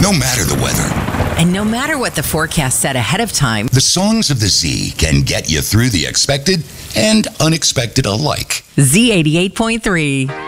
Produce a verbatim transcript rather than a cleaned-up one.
No matter the weather. And no matter what the forecast said ahead of time, The songs of the Z can get you through the expected and unexpected alike. Z eighty-eight point three.